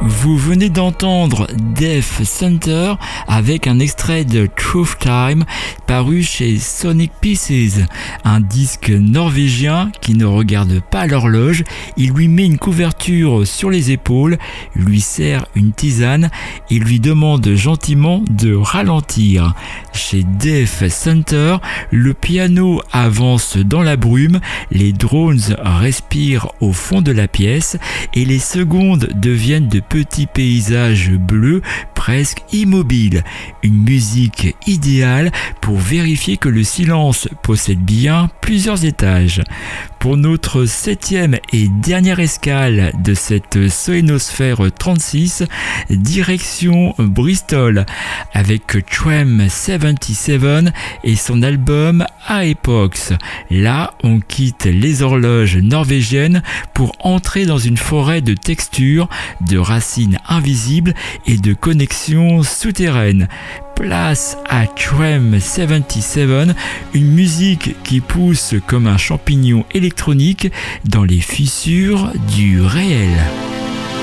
Vous venez d'entendre Death Center avec un extrait de Truth Time paru chez Sonic Pieces, un disque norvégien qui ne regarde pas l'horloge, il lui met une couverture sur les épaules, lui sert une tisane et lui demande gentiment de ralentir. Chez Death Center, le piano avance dans la brume, les drones respirent au fond de la pièce et les secondes deviennent de petits paysages bleus presque immobiles. Une musique idéale pour vérifier que le silence possède bien plusieurs étages. Pour notre 7e et dernière escale de cette Sohénosphère 36, direction Bristol avec Tram 77 et son album Aepox. Là, on quitte les horloges norvégiennes pour entrer dans une forêt de textures, de racines invisibles et de connexions souterraines. Place à Tram 77, une musique qui pousse comme un champignon électronique dans les fissures du réel.